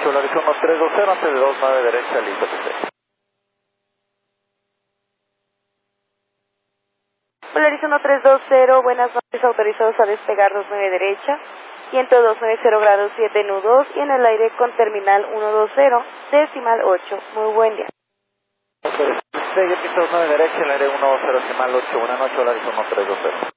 noche, Volaris 1320, antes de 29 derecha, listo, perfecto. Volaris 1320, buenas noches, autorizados a despegar 29 derecha, viento 290 grados 7 nudos y en el aire con terminal 120, decimal 8. Muy buen día. Despegue, pista 29 derecha, el aire 120, decimal 8, buenas noches, Volaris 1320.